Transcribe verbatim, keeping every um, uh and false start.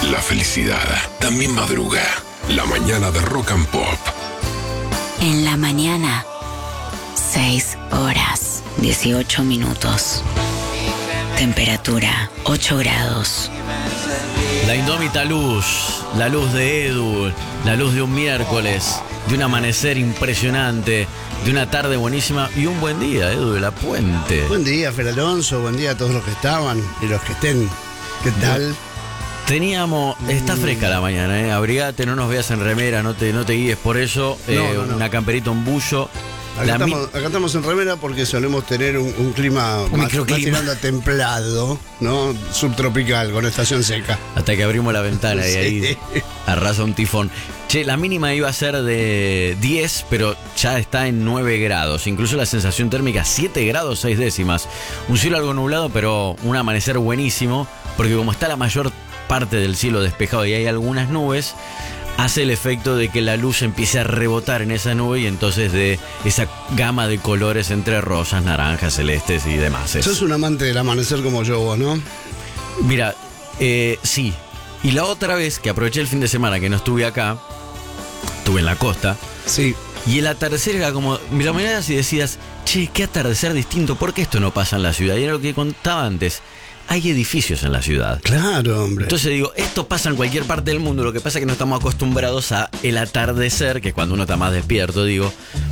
La felicidad también madruga. La mañana de Rock and Pop. En la mañana, seis horas, dieciocho minutos. Temperatura, ocho grados. La indómita luz, la luz de Edu, la luz de un miércoles, de un amanecer impresionante, de una tarde buenísima y un buen día, Edu, de la Puente. Buen día, Fer Alonso, buen día a todos los que estaban y los que estén. ¿Qué tal? Teníamos, está fresca la mañana, ¿eh? Abrigate, no nos veas en remera, no te, no te guíes por eso. No, eh, no, no. Una camperita, un bullo. Acá, La estamos, mi- acá estamos en remera porque solemos tener un, un clima Un más, más microclima. tirando a templado, ¿no? Subtropical, con estación seca. Hasta que abrimos la ventana y Sí. ahí arrasa un tifón. Che, la mínima iba a ser de diez, pero ya está en nueve grados. Incluso la sensación térmica siete grados seis décimas. Un cielo algo nublado, pero un amanecer buenísimo, porque como está la mayor parte del cielo despejado y hay algunas nubes, hace el efecto de que la luz empiece a rebotar en esa nube y entonces de esa gama de colores entre rosas, naranjas, celestes y demás. Sos un amante del amanecer como yo, vos, ¿no? Mira, eh, sí. Y la otra vez que aproveché el fin de semana que no estuve acá, estuve en la costa, Sí. y el atardecer era como, mira, mirabas y decías, che, qué atardecer distinto, ¿por qué esto no pasa en la ciudad? Y era lo que contaba antes, hay edificios en la ciudad. Claro, hombre. Entonces digo, esto pasa en cualquier parte del mundo, lo que pasa es que no estamos acostumbrados a el atardecer, que es cuando uno está más despierto, digo,